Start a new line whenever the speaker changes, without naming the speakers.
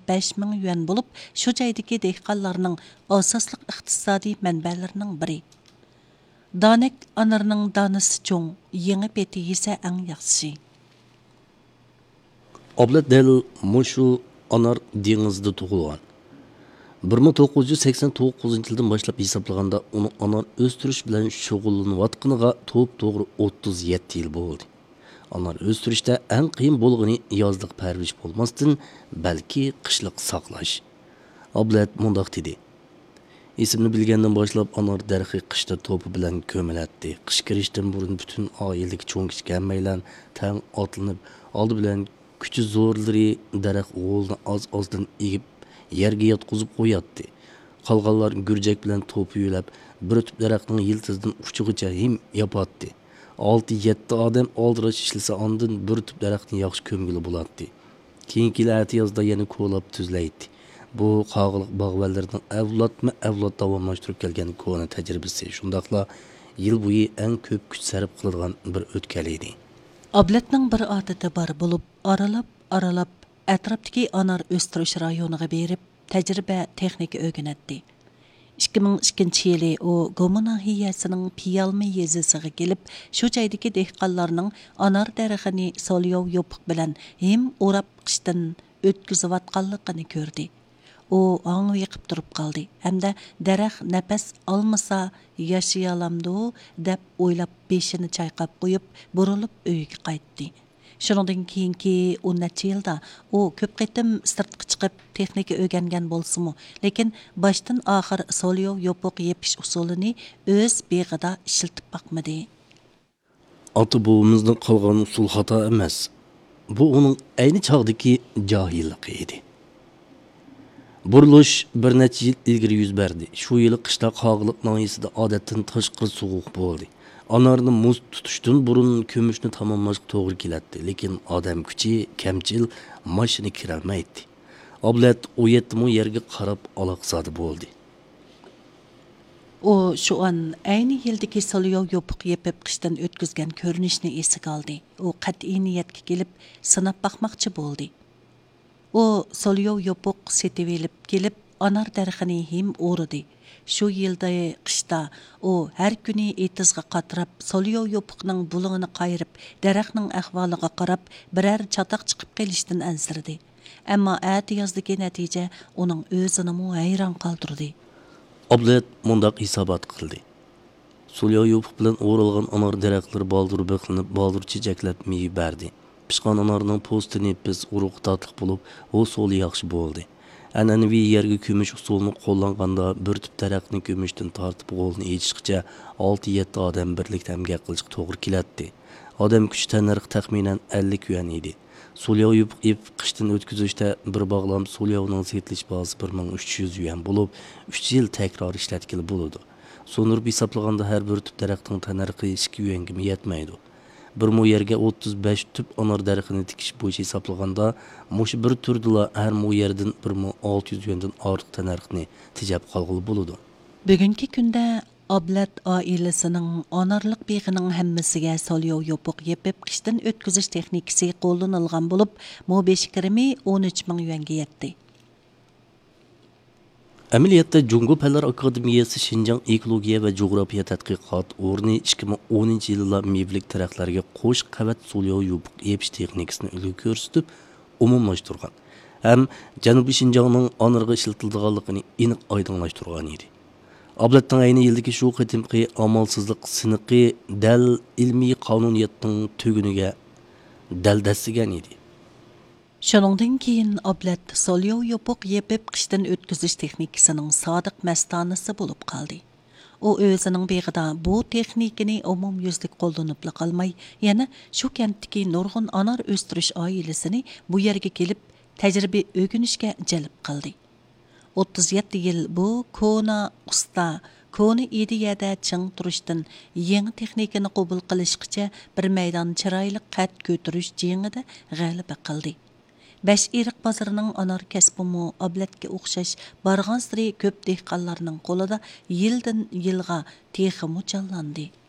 5 ming yuan bulup, şu joydagi dehqonlarning asosliq iqtisodiy manbalarining biri. Danek anarning danisi cho'ng, yangi beti esa eng yaxshi.
Ablat del mushu anar dengizda tug'ilgan. 1989 yildan boshlab hisoblaganda uni anar o'stirish bilan shug'ullanayotganiga to'g'ri 37 yil bo'ldi. Anar o'stirishda eng qiyin bo'lgani yozliq parvarish bo'lmasdan, balki qishliq saqlash. Ablat mundaq dedi. Esimni bilgandan boshlab anar darxi qishda to'pi bilan ko'milatdi. Qish kirishdan burun butun oiladagi cho'ng kichik hammaylar tang otlanib, oldi bilan kuchi zo'rlari daraxt o'g'ilni oz-ozdan egib yerga yotqizib qo'yatdi. Qolganlar gurjak bilan to'pi yo'lab, bir tub daraxtning yiltizidan uchigacha him yopatdi. 6-7 odam oldirash ishlasa ondan bir tub daraxtni yaxshi ko'mgili bo'ladi. Keyingi yozda yana ko'lab tuzlaydi. Bu qog'liq bog'vallarning avlod davomlashtirib kelgan ko'na tajribasi. Shundaqla yil bo'yi eng ko'p kuch sarf qiladigan bir o'tkal edi.
Ablatning bir odati bor bo'lib, aralab atrofdagi anar o'stirish rayoniga berib, tajriba texnika o'rganatdi. 2002 yili o Gomo nahiyasining Piyalmi yezisiga kelib, shu joydagi dehqonlarning anar daraxini solyov yopiq bilan hem o'rab qishdan o'tkazayotganligini ko'rdi. O аңы yiqib turib qoldi. Hamda daraxt nafas olmasa yashayalamdi deb o'ylab beshini chayqab qo'yib, burilib uyiga qaytdi. Shuningdan keyingi 10 yilda u ko'p qitim sirtqa chiqib texnika o'rgangan bo'lsa-mu, lekin boshdan oxir solyov yopiq yepish usulini o'z beg'ida ishlatib boqmadi.
Ota-bobomizning qolgan usul xato emas. Bu uning ayni chog'dagi johilligi edi. Buruluş bir neçə yil ilgiri yüz berdi. Şu yılı qışda qağılıq nahiyasida odatdan tashqari soğuq bo'ldi. Anarni muz tutuşdan burun kömüşni tamamlashga to'g'ri keladi. Lekin odam kuchi kamchil, mashina kirolmaydi. Ablat o yetmi yerga qarab aloqsadi bo'ldi.
O şu an ayni yildagi solyov yopiq yepib qishdan o'tkazgan ko'rinishni esiga oldi. O qat'iy niyatga kelib sinab baqmoqchi bo'ldi. O solyov yopiq setib elib kelib anar daraxini hem o'ridi. Shu yilda qishda o har kuni etizga qatirab solyov yopiqning bulug'ini qayirib, daraxtning ahvoliga qarab biror chatoq chiqib qelishdan ansirdi. Ammo ati yozdagi natija uning o'zini hayron qoldirdi.
Ablat mundaq hisobot qildi. Solyov yopiq bilan o'ralgan anar daraxtlari baldur biqlinib, baldur chechaklab meyve berdi. Pishqan anarning postini biz urug' tatliq bo'lib, o soli yaxshi bo'ldi. An'anaviy yerga ko'mish usulini qo'llanganda bir tub daraxtni ko'mishdan tortib qo'lni yechishgacha 6-7 odam birlikda hamga qilishga to'g'ri keladi. Odam kuchi tanarxi taxminan 50 yuan edi. Solyov yopiq qishdan o'tkazishda bir bog'lam solyovning setilish bahosi 1300 yuan bo'lib, 3 yil takror ishlatkili bo'ladi. So'nirib hisoblaganda har bir tub daraxtning tanarxi 2 yuanga yetmaydi. Bir mu yerga 35 tüp anar daraxtini tikish bo'yicha hisoblaganda, mush bir turdila har mu yerdan 1600 yuandan ortiq tanarxni tejab qolg'ili bo'ladi.
Bugungi kunda Ablat oilasining anarliq beg'ining hammasiga solyov yopiq yepib qishdan o'tkazish texnikasi qo'llanilgan bo'lib, mu 5 kirimi 13 ming yuanga yetdi.
Amaliyotda Jungo Fanlar Akademiyasi Şinjan Ekologiya va Jo'g'rofiya tadqiqot o'rni 2010-yilda mevlik daraxtlarga qo'sh qavat solyov yopiq yepish texnikasini ulgu ko'rsatib, umumlashtirgan. Ham Janubiy Şinjanning anarga ishlatilganligini aniq oydinlashtirgan edi. Ablatning ayni yildagi shu qitimqi amalsizlik siniqi dal ilmiy qonuniyatning tuguniga daldasigan edi.
Shuningdan keyin Ablat solyov yopiq yepib qishdan o'tkazish texnikasining sodiq mastanisi bo'lib qoldi. U o'zining beg'ida bu texnikani umumyuzlik qo'llanib qolmay, yana shu kentdagi nurg'un anar o'stirish oilasini bu yerga kelib tajriba o'rganishga jalb qildi. 37 yil bu kona usta, kona ideyada ching turishdan yangi texnikani qabul qilishgacha bir maydon chiroyli qad ko'tarish jengida g'alaba qildi. Besh iriq bozorining anar kasbimi Ablatga o'xshash barg'ansiri ko'p dehqonlarning qo'lida yildan yilga texmi jonlandi.